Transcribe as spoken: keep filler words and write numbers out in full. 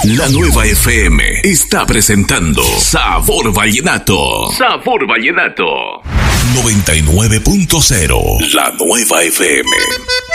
La Nueva F M está presentando Sabor Vallenato. Sabor Vallenato. noventa y nueve punto cero. La Nueva F M.